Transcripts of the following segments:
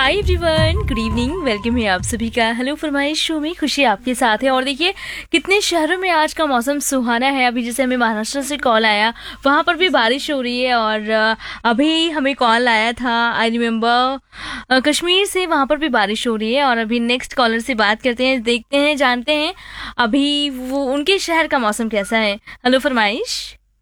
Hi everyone, good evening, welcome है आप सभी का हेलो फरमाइश शो में। खुशी आपके साथ है। और देखिए कितने शहरों में आज का मौसम सुहाना है। अभी जैसे हमें महाराष्ट्र से कॉल आया, वहाँ पर भी बारिश हो रही है। और अभी हमें कॉल आया था, आई रिमेम्बर, कश्मीर से, वहाँ पर भी बारिश हो रही है। और अभी नेक्स्ट कॉलर से बात करते हैं, देखते हैं, जानते हैं अभी वो उनके शहर का मौसम कैसा है। हेलो फरमाइश।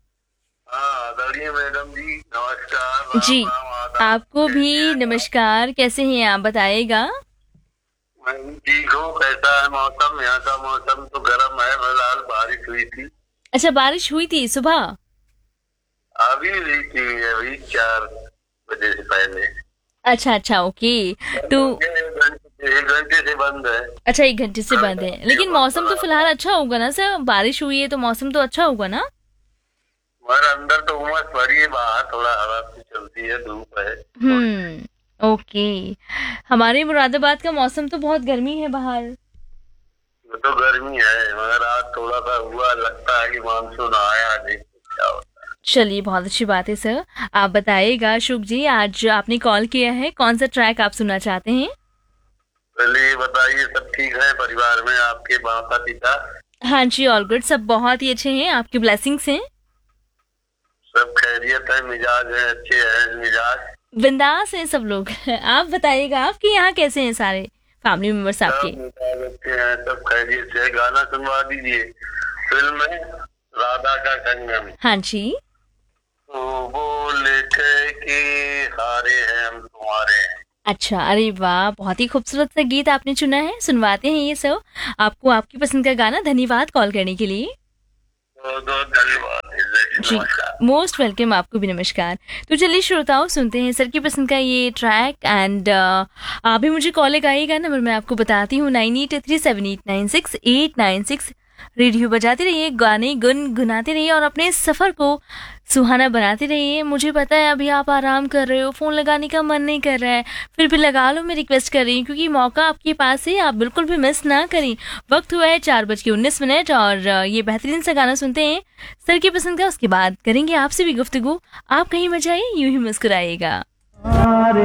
आदरणीय मैडम जी, नमस्कार। जी, राम राम, आपको भी नमस्कार। कैसे हैं आप, बताइएगा। मैं भी ठीक हूँ। कैसा है मौसम? यहाँ का मौसम तो गर्म है। फिलहाल बारिश हुई थी, अच्छा, बारिश हुई थी सुबह? अभी हुई थी, अभी 4 बजे से पहले। अच्छा अच्छा, ओके। तो 1 घंटे से बंद है। अच्छा, 1 घंटे से बंद है, लेकिन मौसम तो फिलहाल अच्छा होगा ना सर? बारिश हुई है तो मौसम तो अच्छा होगा ना? मगर अंदर तो उमस भरी है, बाहर थोड़ा हवा सी चलती है, धूप है। ओके। हमारे मुरादाबाद का मौसम तो बहुत गर्मी है बाहर। वो तो गर्मी है, मगर आज थोड़ा सा हुआ, लगता है कि मानसून आया। देखो क्या होता है। चलिए, बहुत अच्छी बात है सर। आप बताइएगा शुभ जी, आज आपने कॉल किया है, कौन सा ट्रैक आप सुनना चाहते हैं? पहले ये बताइए, सब ठीक है परिवार में? आपके माता पिता हाँ जी, ऑल गुड, सब बहुत ही अच्छे हैं, आपकी ब्लेसिंग्स हैं। सब खैरियत है? मिजाज है अच्छे हैं? मिजाज बिंदास हैं सब लोग। आप बताइएगा, आपके यहाँ कैसे हैं सारे फैमिली मेंबर्स आपके? सब मिजाज अच्छे हैं, सब खैरियत से है। गाना सुनवा दीजिए, फिल्म है राधा का संगम। हाँ जी। तो बोले के हारे हैं हम तुम्हारे हैं। अच्छा, अरे वाह, बहुत ही खूबसूरत सा गीत आपने चुना है, सुनवाते हैं ये सब आपको, आपकी पसंद का गाना। धन्यवाद कॉल करने के लिए। बहुत धन्यवाद। जी, नमस्कार। मोस्ट वेलकम, आपको भी नमस्कार। तो चलिए श्रोताओं, सुनते हैं सर की पसंद का ये ट्रैक। एंड आप भी मुझे कॉल लगाइएगा, नंबर मैं आपको बताती हूँ 9837896896। रेडियो बजाते रहिए, गाने गुनगुनाते रहिए और अपने सफ़र को सुहाना बनाते रहिए। मुझे पता है अभी आप आराम कर रहे हो, फ़ोन लगाने का मन नहीं कर रहा है, फिर भी लगा लो, मैं रिक्वेस्ट कर रही हूँ, क्योंकि मौका आपके पास है, आप बिल्कुल भी मिस ना करें। वक्त हुआ है 4:19 और ये बेहतरीन सा गाना सुनते हैं सर की पसंद का। उसके बाद करेंगे आपसे भी गुफ्तगू। आप कहीं मत जाइए, यूं ही मुस्कुराइएगा।